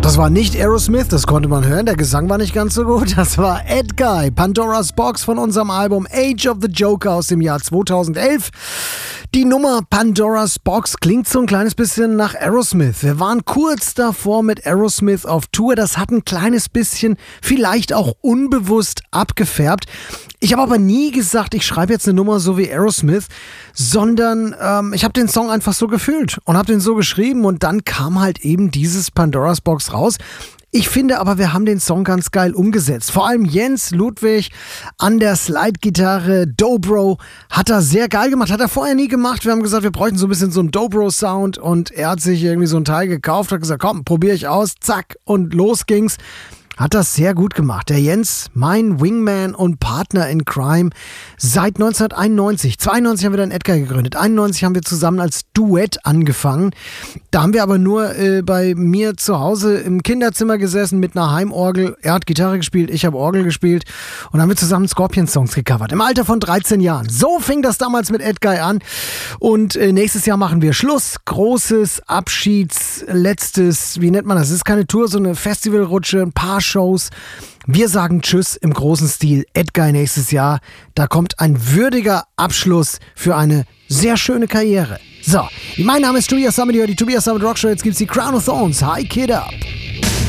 Das war nicht Aerosmith, das konnte man hören, der Gesang war nicht ganz so gut. Das war Edguy, Pandora's Box von unserem Album Age of the Joker aus dem Jahr 2011. Die Nummer Pandora's Box klingt so ein kleines bisschen nach Aerosmith. Wir waren kurz davor mit Aerosmith auf Tour, das hat ein kleines bisschen vielleicht auch unbewusst abgefärbt. Ich habe aber nie gesagt, ich schreibe jetzt eine Nummer so wie Aerosmith, sondern ich habe den Song einfach so gefühlt und habe den so geschrieben und dann kam halt eben dieses Pandora's Box raus. Ich finde aber, wir haben den Song ganz geil umgesetzt. Vor allem Jens Ludwig an der Slide-Gitarre, Dobro, hat er sehr geil gemacht. Hat er vorher nie gemacht. Wir haben gesagt, wir bräuchten so ein bisschen so einen Dobro-Sound und er hat sich irgendwie so ein Teil gekauft, hat gesagt, komm, probiere ich aus, zack und los ging's. Hat das sehr gut gemacht. Der Jens, mein Wingman und Partner in Crime, seit 1991. 92 haben wir dann Edguy gegründet. 91 haben wir zusammen als Duett angefangen. Da haben wir aber nur bei mir zu Hause im Kinderzimmer gesessen mit einer Heimorgel. Er hat Gitarre gespielt, ich habe Orgel gespielt und haben wir zusammen Scorpions-Songs gecovert. Im Alter von 13 Jahren. So fing das damals mit Edguy an. Und nächstes Jahr machen wir Schluss. Großes letztes, wie nennt man das? Es ist keine Tour, so eine Festivalrutsche, ein paar Shows. Wir sagen Tschüss im großen Stil. Edguy nächstes Jahr. Da kommt ein würdiger Abschluss für eine sehr schöne Karriere. So, mein Name ist Tobias Sammet, die Tobias Sammet Rock Show. Jetzt gibt's die Crown of Thorns. High Kid Up.